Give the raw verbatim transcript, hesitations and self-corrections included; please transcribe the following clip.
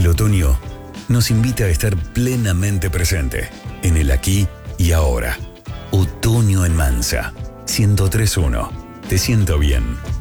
otoño nos invita a estar plenamente presente en el aquí y ahora. Otoño en Mansa. ciento tres punto uno. Te siento bien.